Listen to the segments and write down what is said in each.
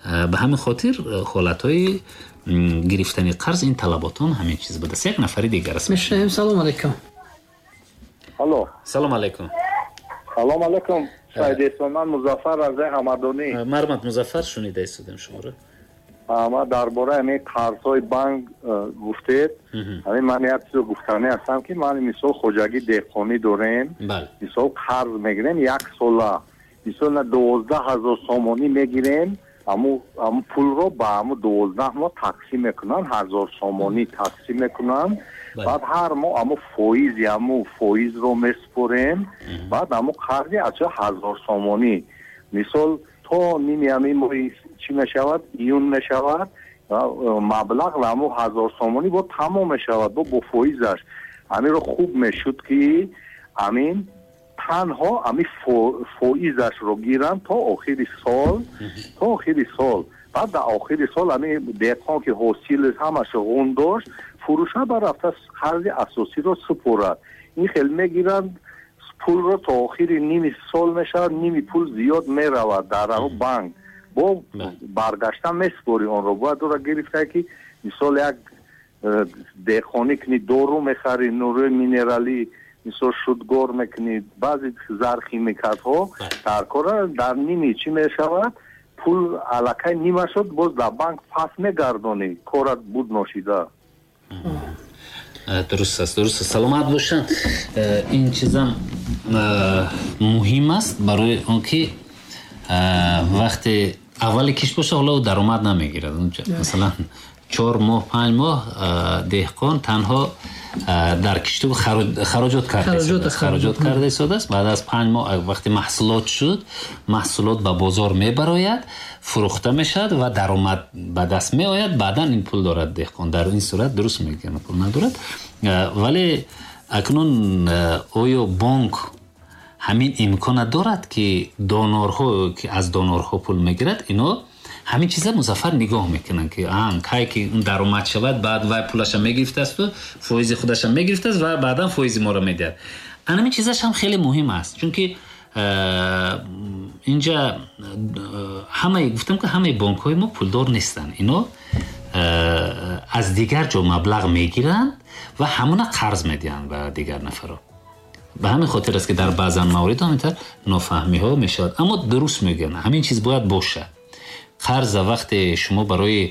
به همین خاطر حالتهای گرفتن قرض این طلباتان همین چیز بوده. یک نفر دیگر است. میشنویم. سلام علیکم. الو. سلام علیکم. سلام علیکم. سید اسمان مظفر از همدانی. مرحمت مظفر، شنیده ایستادم شما رو. ما درباره همین قرض‌های بانک گفتید. همین من یک چیز گفتنی هستم که من مثال خوجگی دهقانی داریم. بله. مثال قرض میگیریم یک ساله. مثلا 12,000 سومانی میگیریم. امو پول رو با امو 12 ماه تقسیم میکنن، 1000 سومانی تقسیم میکنن. بعد هر ماه امو فویز رو میسپریم. بعد امو قرضی از 1000 سومانی مثال تو نیمی همین چی میشود؟ ایون میشود. مبلغ امو 1000 سومانی با تمام میشود با فویزش. همین رو خوب میشد که همین تنها همین فویزش رو گیرن تا آخری سال. بعد در آخری سال همین دهقان که حاصل همش غون داشت فروشه برفته قرض اساسی رو سپرد. این خیلی میگیرن پول رو تا آخری نیمی سال میشه، نیمی پول زیاد میرود در اون بانک. با برگشتن میسپوری اون رو باید رو گرفته که مثال یک دهقانی کنی دارو میخری، نوروی مینرالی مثال شدگار میکنی، بعضی زرخیمیکات ها ترکاره در نیمی چی میشود؟ پول علاقه نیمه شد باز در بانک پس میگردانی، کارت بود ناشیده. درست است. سلامت باشن. این چیزم مهم است برای اون که وقتی اولی کش باشه حالا درآمد نمیگیرد. مثلا 4 ماه 5 ماه دهقان تنها در کشت خراجات کرده ایستاده است. بعد از 5 ماه وقتی محصولات شد، محصولات به بازار میبراید، فروخته میشد و درآمد به دست می آید. بعدا این پول دارد دهقان. در این صورت درست میگن پول ندارد. ولی اکنون آیا بانک همین امکان دارد که دانارها که از دانارها پول میگیرد اینا همین چیزا مظفر نگاه میکنن که کای که اون درآمد شود بعد وای پولش هم میگرفته است و فایز خودش هم میگرفته است و بعدا فایز ما رو میدهد. همین چیزاش هم خیلی مهم است چون که اینجا همه گفتم که همه بانک های ما پولدار نیستن. اینا از دیگر جا مبلغ میگیرن و همون قرض میدن به دیگر نفرها. به همین خاطر است که در بعضا موارد همینطور نافهمی ها میشود. اما درست میگن همین چیز باید باشه. قرض وقت شما برای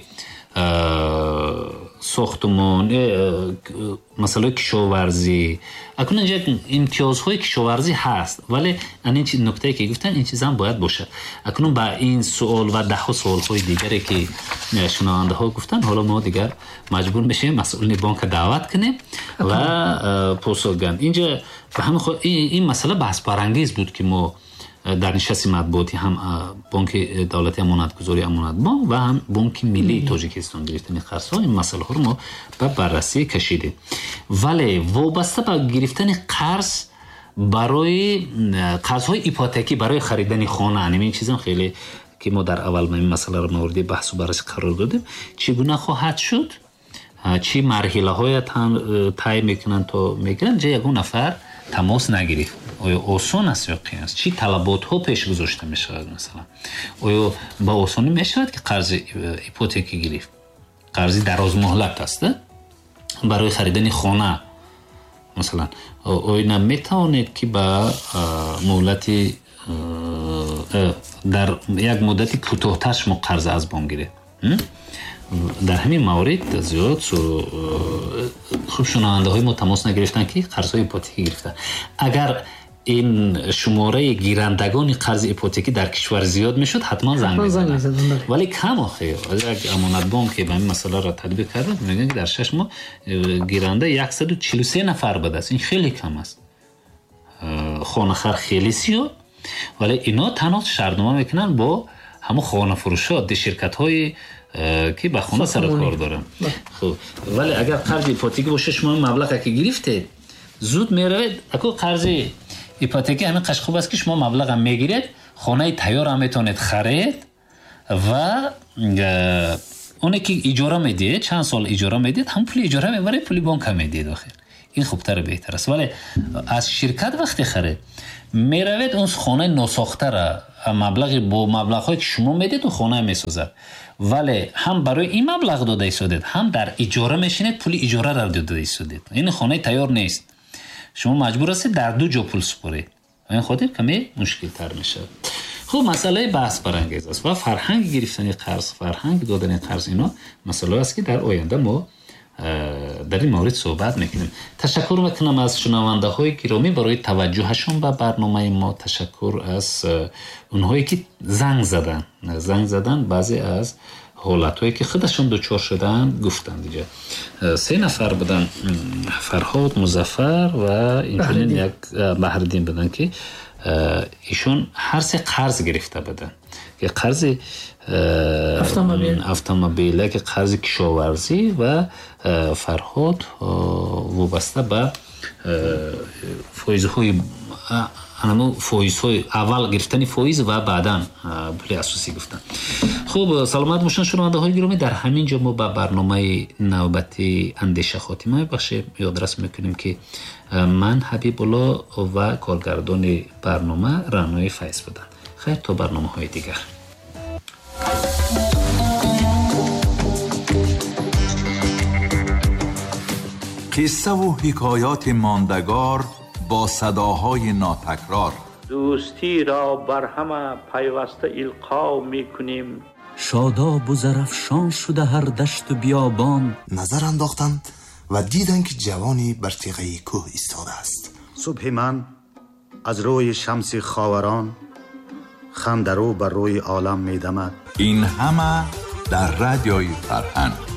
ساختمان مثلا کشاورزی اکنون اینجا امتیازهای کشاورزی هست ولی این نکته که گفتن این چیز هم باید باشه. اکنون با این سوال و 10 سوالهای دیگری که شنونده ها گفتن حالا ما دیگر مجبور میشیم مسئولین بانک دعوت کنیم و پاسخگویند. اینجا به همین این مسئله بحث برانگیز بود که ما در نشست مطبوعاتی هم بانک دولتی امانتگذاری امانت بانک و هم بانک ملی تاجیکستان گرفتن قرض‌ها این مسئله ها رو ما به بررسی کشیدیم. ولی وابسته به گرفتن قرض برای قرض‌های ایپوتکی برای خریدن خانه این چیزا خیلی که ما در اول این مسئله رو مورد بحث و بررسی قرار دادیم چگونه خواهد شد، چی مرحله‌های طی میکنن تا میگیرن جای یگون نفر تماس نگیرید. آیا آسان است یا قیام است؟ چی طلبات ها پیش گذاشته می شود؟ مثلا آیا با آسانی می شود که قرض ایپوتکی گرفت؟ قرضی دراز مهلت است برای خریدن خانه مثلا آیا نمی توانید که با مهلت در یک مدتی کوتاه‌تر شما قرض از بانک گیرید؟ در همین موارد زیاد خوب شنونده های ما تماس نگرفتن که قرض های ایپوتکی گرفتن. اگر این شماره گیرندگان قرض ایپوتکی در کشور زیاد میشد حتما زنگ میزدن ولی کم آخه یک امانت بانک به این مسئله را تطبیق کرده میگن که در 6 ماه گیرنده 143 نفر بوده است. این خیلی کم است. خانه‌خر خیلی زیاد ولی اینا تنها شرطنامه میکنن با همون خانه فروشات شرکت های که به خانه سر کار دارن. خب ولی اگر قرض ایپوتکی باشه شما مبلغی که گرفتید زود میروید اگه قرض ایپوتکی همین قش خوب است که شما مبلغ هم میگیرید خانه تیار هم میتونید خرید و اونی که اجاره میدید چند سال اجاره میدید هم پول اجاره میبرید پول بانک هم میدید آخر. این خوبتر بهتر است. ولی از شرکت وقتی خرید میروید اون خانه ناساخته را با مبلغ‌هایی که شما میدید و خانه میسازد، ولی هم برای این مبلغ داده ایستادید هم در اجاره میشینید، پول اجاره را داده ایستادید. این خانه تیار نیست، شما مجبور هستید در دو جا پول سپارید. این خاطر کمی مشکل تر میشه. خب مسئله بحث برانگیز است و فرهنگ گرفتن قرض، فرهنگ دادن قرض، اینا مسئله است که در آینده ما در این مورد صحبت میکنیم. تشکر میکنم از شنونده های گرامی برای توجهشون به برنامه ما. تشکر از اونهایی که زنگ زدن بعضی از حالتهایی که خودشون دچار شدن گفتن دیگه. 3 نفر بودن، فرهاد، مظفر و اینجورین یک بحردین بودن که ایشون هر 3 قرض گرفته بودن، که قرض اتومبیل، که قرض کشاورزی و فرهاد وابسته به فایزهای اول گرفتن فایز و بعدا پول اساسی گفتن. خب سلامت باشن شنونده های گرامی، در همین جا ما به برنامه نوبتی اندیشه خاتمه بخشیم. یادرس میکنیم که من حبیب الله و کارگردان برنامه رانای فیض بودن. خیر تا برنامه های دیگر. قصه و حکایات ماندگار با صداهای ناتکرار، دوستی را بر همه پیوسته القا میکنیم. شاداب و زرفشان شده هر دشت و بیابان. نظر انداختند و دیدند که جوانی بر تیغه کوه ایستاده است. صبح من از روی شمس خاوران، خم درو بر روی عالم میدمد. این همه در رادیوی فرهنگ.